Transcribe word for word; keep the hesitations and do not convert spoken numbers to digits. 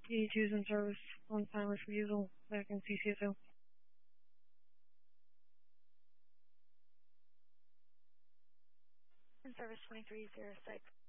D two's in service, on time refusal, back in C C S O. In service twenty-three zero six.